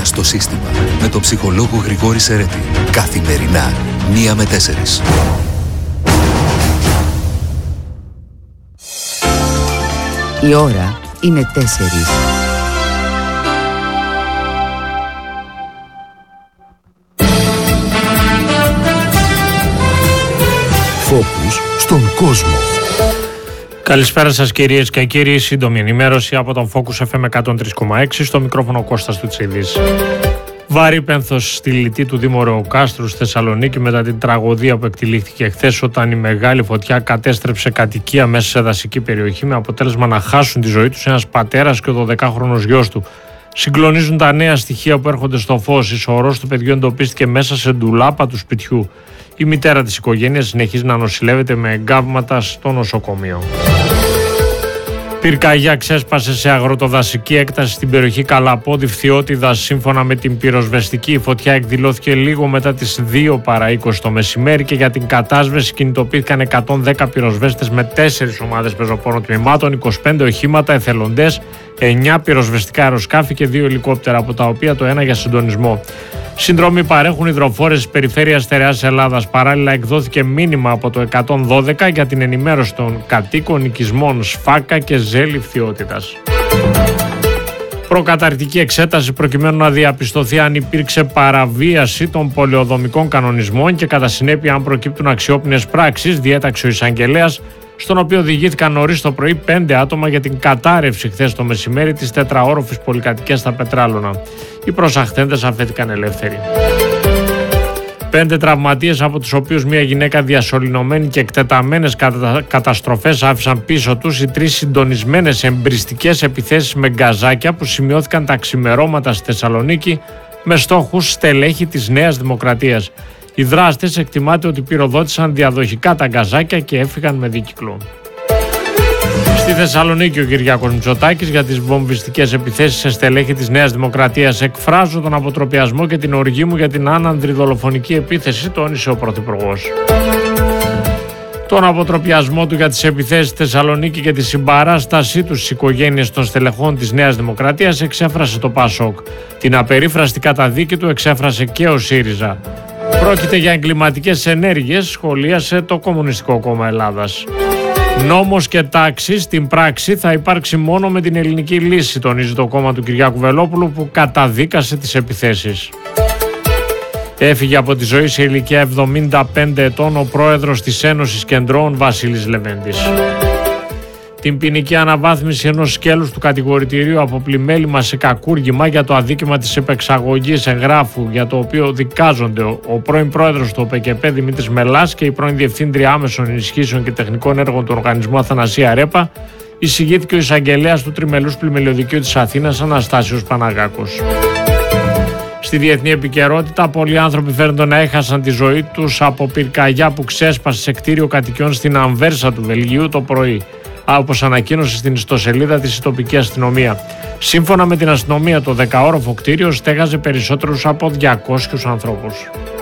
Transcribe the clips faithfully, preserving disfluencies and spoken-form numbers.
ώρα στο σύστημα με τον ψυχολόγο Γρηγόρη Σερέτη. Καθημερινά, μία με τέσσερις. Η ώρα είναι τέσσερις. Φόκους στον κόσμο. Καλησπέρα σας κυρίες και κύριοι, σύντομη ενημέρωση από τον Focus εφ εμ εκατόν τρία κόμμα έξι, στο μικρόφωνο Κώστας Τουτσίδης. Βαρύ πένθος στη λιτή του Δήμου Ρεοκάστρου στη Θεσσαλονίκη μετά την τραγωδία που εκτυλίχθηκε χθες όταν η μεγάλη φωτιά κατέστρεψε κατοικία μέσα σε δασική περιοχή με αποτέλεσμα να χάσουν τη ζωή τους ένας πατέρας και ο δωδεκάχρονος γιος του. Συγκλονίζουν τα νέα στοιχεία που έρχονται στο φως. Η σωρός του παιδιού εντοπίστηκε μέσα σε ντουλάπα του σπιτιού. Η μητέρα της οικογένειας συνεχίζει να νοσηλεύεται με εγκάβματα στο νοσοκομείο. Πυρκαγιά ξέσπασε σε αγροτοδασική έκταση στην περιοχή Καλαπόδη Φθιώτιδας. Σύμφωνα με την πυροσβεστική, η φωτιά εκδηλώθηκε λίγο μετά τις δύο παρά είκοσι το μεσημέρι και για την κατάσβεση κινητοποιήθηκαν εκατόν δέκα πυροσβέστες με τέσσερις ομάδες πεζοπόρων τμήματων, είκοσι πέντε οχήματα, εθελοντές, εννιά πυροσβεστικά αεροσκάφη και δύο ελικόπτερα, από τα οποία το ένα για συντονισμό. Συνδρομή παρέχουν υδροφόρες της περιφέρειας Στερεάς Ελλάδας. Παράλληλα, εκδόθηκε μήνυμα από το εκατόν δώδεκα για την ενημέρωση των κατοίκων οικισμών Σφάκα και Ζέλη Φθιώτιδας. Προκαταρκτική εξέταση προκειμένου να διαπιστωθεί αν υπήρξε παραβίαση των πολεοδομικών κανονισμών και κατά συνέπεια αν προκύπτουν αξιόπινες πράξεις, διέταξε ο εισαγγελέας, στον οποίο οδηγήθηκαν νωρίς το πρωί πέντε άτομα για την κατάρρευση χθες το μεσημέρι της τετραόροφης πολυκατοικίας στα Πετράλωνα. Οι προσαχθέντες αφέθηκαν ελεύθεροι. Πέντε τραυματίες, από τους οποίους μια γυναίκα διασωληνωμένη και εκτεταμένες κατα... καταστροφές άφησαν πίσω τους οι τρεις συντονισμένες εμπριστικές επιθέσεις με γκαζάκια που σημειώθηκαν τα ξημερώματα στη Θεσσαλονίκη με στόχους στελέχη της Νέας Δημοκρατίας. Οι δράστες εκτιμάται ότι πυροδότησαν διαδοχικά τα γκαζάκια και έφυγαν με δίκυκλο. Στη Θεσσαλονίκη ο Κυριάκος Μητσοτάκης για τις βομβιστικές επιθέσεις σε στελέχη της Νέας Δημοκρατίας. «Εκφράζω τον αποτροπιασμό και την οργή μου για την άνανδρη δολοφονική επίθεση», τόνισε ο Πρωθυπουργός. Τον αποτροπιασμό του για τις επιθέσεις στη Θεσσαλονίκη και τη συμπαράστασή του στις οικογένειες των στελεχών της Νέας Δημοκρατίας εξέφρασε το ΠΑΣΟΚ. Την απερίφραστη καταδίκη του εξέφρασε και ο ΣΥΡΙΖΑ. Πρόκειται για εγκληματικές ενέργειες, σχολίασε το Κομμουνιστικό Κόμμα Ελλάδας. Νόμος και τάξη στην πράξη θα υπάρξει μόνο με την ελληνική λύση, τονίζει το κόμμα του Κυριάκου Βελόπουλου, που καταδίκασε τις επιθέσεις. Έφυγε από τη ζωή σε ηλικία εβδομήντα πέντε ετών ο πρόεδρος της Ένωσης Κεντρώων Βασίλης Λεβέντης. Την ποινική αναβάθμιση ενός σκέλους του κατηγορητηρίου από πλημέλημα σε κακούργημα για το αδίκημα της επεξαγωγής εγγράφου, για το οποίο δικάζονται ο πρώην πρόεδρος του ΟΠΕΚΕΠΕ Δημήτρης Μελάς και η πρώην διευθύντρια άμεσων ενισχύσεων και τεχνικών έργων του οργανισμού Αθανασία Ρέπα, εισηγήθηκε ο εισαγγελέας του Τριμελούς Πλημελιωδικείου της Αθήνας Αναστάσιος Παναγάκος. Στη διεθνή επικαιρότητα, πολλοί άνθρωποι φαίνονται να έχασαν τη ζωή τους από πυρκαγιά που ξέσπασε σε κτίριο κατοικιών στην Ανβέρσα του Βελγίου το πρωί, όπως ανακοίνωσε στην ιστοσελίδα της η τοπική αστυνομία. Σύμφωνα με την αστυνομία, το δεκαόροφο κτίριο στέγαζε περισσότερους από διακόσιους ανθρώπους.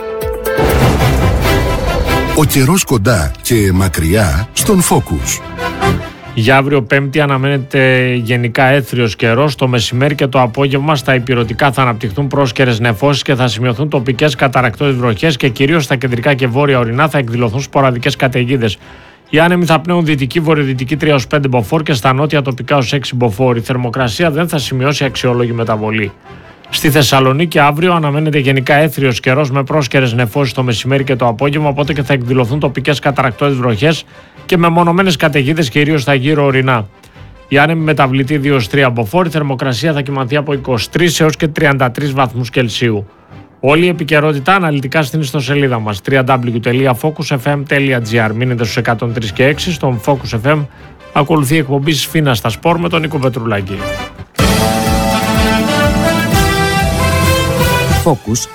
Ο καιρός κοντά και μακριά στον Focus. Για αύριο Πέμπτη αναμένεται γενικά έθριος καιρός. Το μεσημέρι και το απόγευμα στα ηπειρωτικά θα αναπτυχθούν πρόσκαιρες νεφώσεις και θα σημειωθούν τοπικές καταρρακτώδεις βροχές και κυρίως στα κεντρικά και βόρεια ορεινά θα εκδηλωθούν σποραδικές καταιγίδες. Οι άνεμοι θα πνέουν δυτική βορειοδυτική τρία έως πέντε μποφόρ και στα νότια τοπικά ως έξι μποφόρ. Η θερμοκρασία δεν θα σημειώσει αξιόλογη μεταβολή. Στη Θεσσαλονίκη αύριο αναμένεται γενικά έθριος καιρός με πρόσκαιρες νεφώσεις το μεσημέρι και το απόγευμα, οπότε και θα εκδηλωθούν τοπικές καταρρακτώδεις βροχές και μεμονωμένες καταιγίδες κυρίως στα γύρω ορεινά. Οι άνεμοι μεταβλητή δύο έως τρία μποφόρ, η θερμοκρασία θα κυμανθεί από είκοσι τρεις έως και τριάντα τρεις βαθμούς Κελσίου. Όλη η επικαιρότητα αναλυτικά στην ιστοσελίδα μας double-u double-u double-u τελεία focus f m τελεία g r. Μείνετε στους εκατόν τρία και έξι. Στον Focus εφ εμ ακολουθεί η εκπομπή Σφίνα στα Σπορ με τον Νίκο Πετρουλάκη. Focus